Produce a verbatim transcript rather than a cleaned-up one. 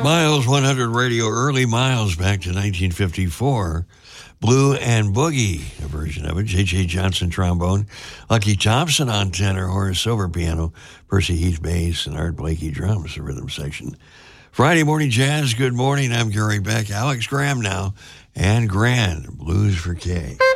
Miles one hundred Radio, early Miles back to nineteen fifty-four. Blue and Boogie, a version of it. J J. Johnson, trombone. Lucky Thompson on tenor. Horace Silver, piano. Percy Heath, bass. And Art Blakey, drums, the rhythm section. Friday Morning Jazz, good morning. I'm Gary Beck. Alex Graham now. And Grand, Blues for Kay.